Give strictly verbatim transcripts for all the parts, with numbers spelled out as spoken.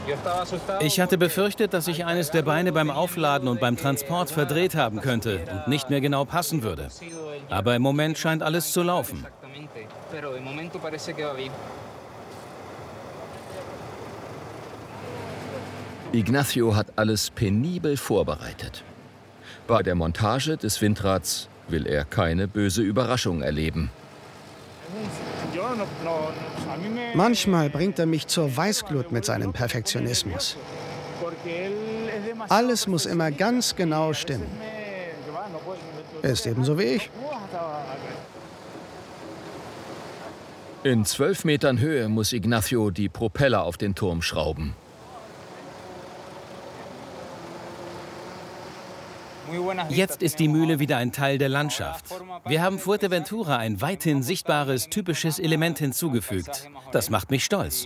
Ich hatte befürchtet, dass ich eines der Beine beim Aufladen und beim Transport verdreht haben könnte und nicht mehr genau passen würde. Aber im Moment scheint alles zu laufen. Ignacio hat alles penibel vorbereitet. Bei der Montage des Windrads will er keine böse Überraschung erleben. Manchmal bringt er mich zur Weißglut mit seinem Perfektionismus. Alles muss immer ganz genau stimmen. Er ist ebenso wie ich. In zwölf Metern Höhe muss Ignacio die Propeller auf den Turm schrauben. Jetzt ist die Mühle wieder ein Teil der Landschaft. Wir haben Fuerteventura ein weithin sichtbares, typisches Element hinzugefügt. Das macht mich stolz.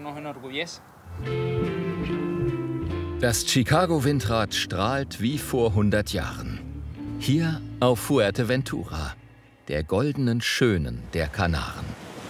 Das Chicago-Windrad strahlt wie vor hundert Jahren. Hier auf Fuerteventura, der goldenen Schönen der Kanaren.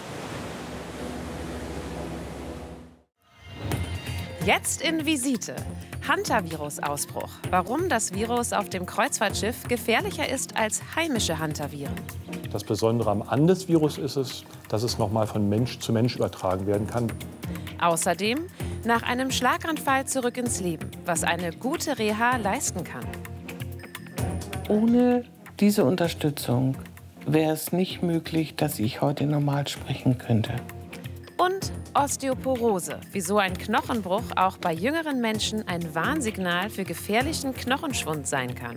Jetzt in Visite. Hantavirus-Ausbruch. Warum das Virus auf dem Kreuzfahrtschiff gefährlicher ist als heimische Hantaviren. Das Besondere am Andesvirus ist es, dass es noch mal von Mensch zu Mensch übertragen werden kann. Außerdem nach einem Schlaganfall zurück ins Leben, was eine gute Reha leisten kann. Ohne diese Unterstützung wäre es nicht möglich, dass ich heute normal sprechen könnte. Und Osteoporose, wieso ein Knochenbruch auch bei jüngeren Menschen ein Warnsignal für gefährlichen Knochenschwund sein kann.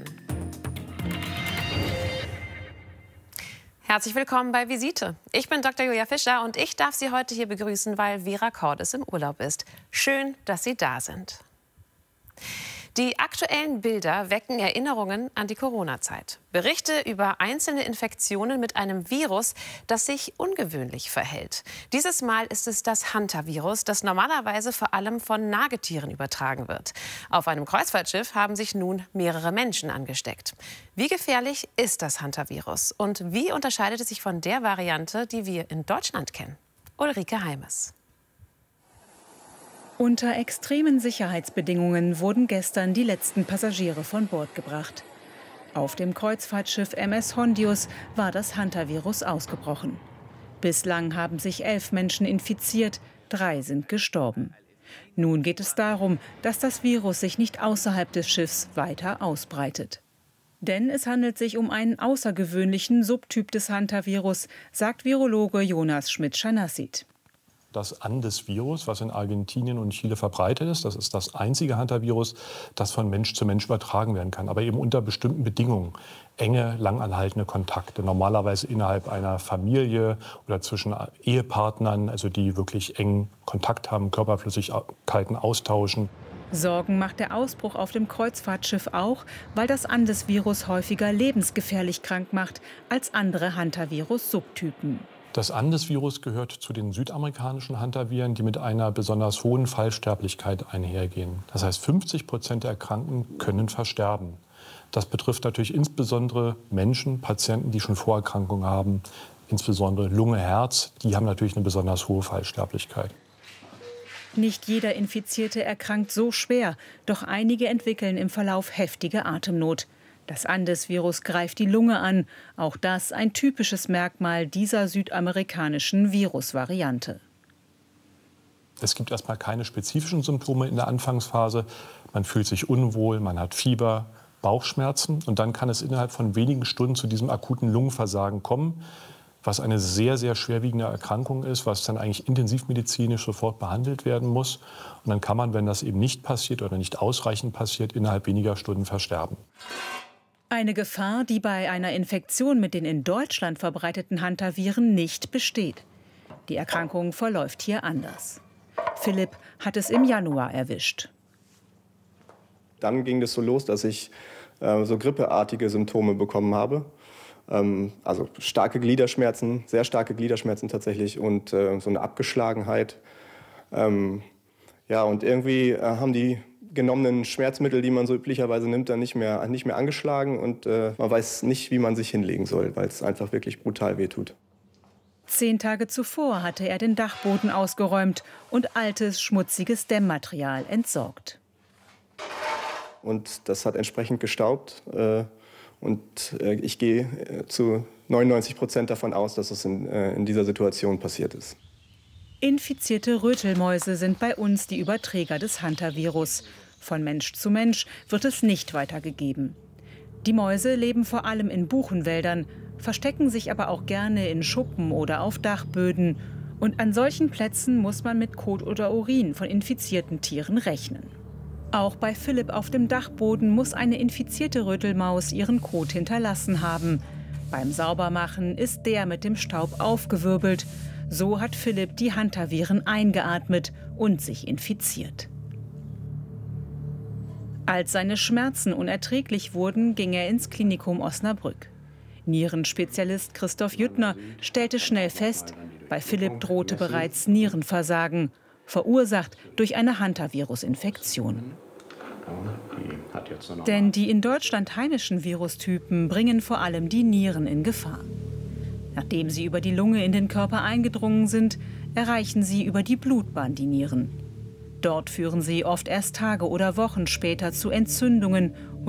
Herzlich willkommen bei Visite. Ich bin Doktor Julia Fischer und ich darf Sie heute hier begrüßen, weil Vera Cordes im Urlaub ist. Schön, dass Sie da sind. Die aktuellen Bilder wecken Erinnerungen an die Corona-Zeit. Berichte über einzelne Infektionen mit einem Virus, das sich ungewöhnlich verhält. Dieses Mal ist es das Hantavirus, das normalerweise vor allem von Nagetieren übertragen wird. Auf einem Kreuzfahrtschiff haben sich nun mehrere Menschen angesteckt. Wie gefährlich ist das Hantavirus und wie unterscheidet es sich von der Variante, die wir in Deutschland kennen? Ulrike Heimes. Unter extremen Sicherheitsbedingungen wurden gestern die letzten Passagiere von Bord gebracht. Auf dem Kreuzfahrtschiff M S Hondius war das Hantavirus ausgebrochen. Bislang haben sich elf Menschen infiziert, drei sind gestorben. Nun geht es darum, dass das Virus sich nicht außerhalb des Schiffs weiter ausbreitet. Denn es handelt sich um einen außergewöhnlichen Subtyp des Hantavirus, sagt Virologe Jonas Schmidt-Schanassit. Das Andesvirus, was in Argentinien und Chile verbreitet ist, das ist das einzige Hantavirus, das von Mensch zu Mensch übertragen werden kann, aber eben unter bestimmten Bedingungen. Enge, langanhaltende Kontakte, normalerweise innerhalb einer Familie oder zwischen Ehepartnern, also die wirklich engen Kontakt haben, Körperflüssigkeiten austauschen. Sorgen macht der Ausbruch auf dem Kreuzfahrtschiff auch, weil das Andesvirus häufiger lebensgefährlich krank macht als andere Hantavirus-Subtypen. Das Andesvirus gehört zu den südamerikanischen Hantaviren, die mit einer besonders hohen Fallsterblichkeit einhergehen. Das heißt, fünfzig Prozent der Erkrankten können versterben. Das betrifft natürlich insbesondere Menschen, Patienten, die schon Vorerkrankungen haben, insbesondere Lunge, Herz. Die haben natürlich eine besonders hohe Fallsterblichkeit. Nicht jeder Infizierte erkrankt so schwer, doch einige entwickeln im Verlauf heftige Atemnot. Das Andesvirus greift die Lunge an, auch das ein typisches Merkmal dieser südamerikanischen Virusvariante. Es gibt erstmal keine spezifischen Symptome in der Anfangsphase. Man fühlt sich unwohl, man hat Fieber, Bauchschmerzen und dann kann es innerhalb von wenigen Stunden zu diesem akuten Lungenversagen kommen, was eine sehr, sehr schwerwiegende Erkrankung ist, was dann eigentlich intensivmedizinisch sofort behandelt werden muss. Und dann kann man, wenn das eben nicht passiert oder nicht ausreichend passiert, innerhalb weniger Stunden versterben. Eine Gefahr, die bei einer Infektion mit den in Deutschland verbreiteten Hantaviren nicht besteht. Die Erkrankung verläuft hier anders. Philipp hat es im Januar erwischt. Dann ging es so los, dass ich äh, so grippeartige Symptome bekommen habe. Ähm, also starke Gliederschmerzen, sehr starke Gliederschmerzen tatsächlich und äh, so eine Abgeschlagenheit. Ähm, ja, und irgendwie äh, haben die genommenen Schmerzmittel, die man so üblicherweise nimmt, dann nicht mehr, nicht mehr angeschlagen und äh, man weiß nicht, wie man sich hinlegen soll, weil es einfach wirklich brutal wehtut. Zehn Tage zuvor hatte er den Dachboden ausgeräumt und altes, schmutziges Dämmmaterial entsorgt. Und das hat entsprechend gestaubt. Äh, und äh, ich gehe äh, zu neunundneunzig Prozent davon aus, dass es in, äh, in dieser Situation passiert ist. Infizierte Rötelmäuse sind bei uns die Überträger des Hunter-Virus. Von Mensch zu Mensch wird es nicht weitergegeben. Die Mäuse leben vor allem in Buchenwäldern, verstecken sich aber auch gerne in Schuppen oder auf Dachböden. Und an solchen Plätzen muss man mit Kot oder Urin von infizierten Tieren rechnen. Auch bei Philipp auf dem Dachboden muss eine infizierte Rötelmaus ihren Kot hinterlassen haben. Beim Saubermachen ist der mit dem Staub aufgewirbelt. So hat Philipp die Hunter-Viren eingeatmet und sich infiziert. Als seine Schmerzen unerträglich wurden, ging er ins Klinikum Osnabrück. Nierenspezialist Christoph Jüttner stellte schnell fest, bei Philipp drohte bereits Nierenversagen, verursacht durch eine Hunter-Virus-Infektion. Denn die in Deutschland heimischen Virustypen bringen vor allem die Nieren in Gefahr. Nachdem sie über die Lunge in den Körper eingedrungen sind, erreichen sie über die Blutbahn die Nieren. Dort führen sie oft erst Tage oder Wochen später zu Entzündungen